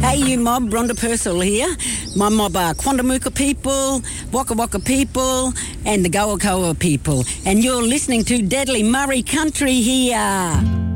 Hey, you mob, Rhonda Purcell here. My mob are Quandamuka people, Waka Waka people, and the Goakoa people. And you're listening to Deadly Murray Country here.